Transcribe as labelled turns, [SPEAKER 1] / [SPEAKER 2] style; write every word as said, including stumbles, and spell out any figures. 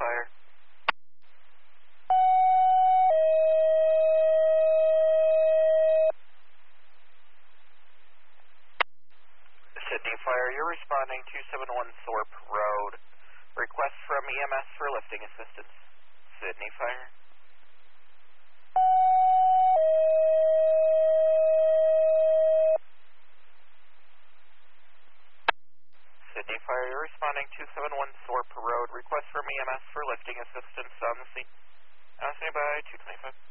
[SPEAKER 1] Fire. Sydney Fire, you're responding two seven one Thorpe Road. Request from E M S for lifting assistance. Sydney Fire. Sydney Fire, you're responding two seven one Thorpe Road. Request from E M S for lifting assistance on the scene. Uh, standing by two twenty-five.